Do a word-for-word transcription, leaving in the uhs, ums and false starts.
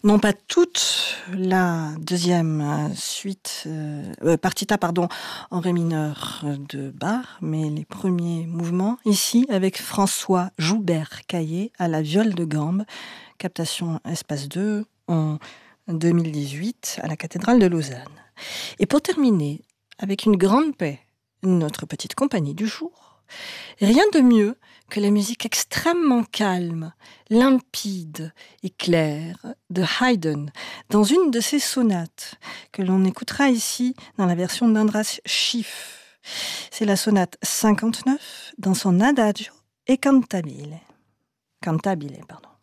Non pas toute la deuxième suite, euh, partita pardon, en ré mineur de Bach, mais les premiers mouvements, ici avec François Joubert-Caillé à la viole de gambe, captation Espace deux en deux mille dix-huit à la cathédrale de Lausanne. Et pour terminer, avec une grande paix, notre petite compagnie du jour, rien de mieux que la musique extrêmement calme, limpide et claire de Haydn dans une de ses sonates que l'on écoutera ici dans la version d'Andras Schiff. C'est la sonate cinquante-neuf dans son Adagio e Cantabile. Cantabile, pardon.